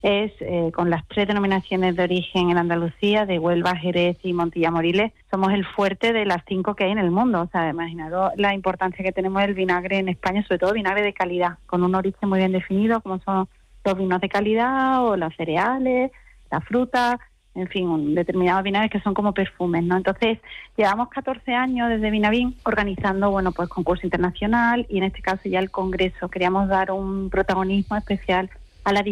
es con las 3 denominaciones de origen en Andalucía, de Huelva, Jerez y Montilla Moriles, somos el fuerte de las 5 que hay en el mundo. O sea, imaginaros la importancia que tenemos del vinagre en España, sobre todo vinagre de calidad, con un origen muy bien definido, como son los vinos de calidad o los cereales, la fruta, en fin, determinados vinagres que son como perfumes, ¿no? Entonces, llevamos 14 años desde Vinavín organizando, bueno, pues concurso internacional y en este caso ya el congreso. Queríamos dar un protagonismo especial a la